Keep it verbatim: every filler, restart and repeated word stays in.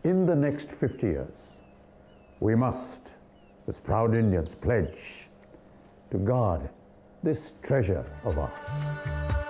In the next fifty years, we must, as proud Indians, pledge to guard this treasure of ours.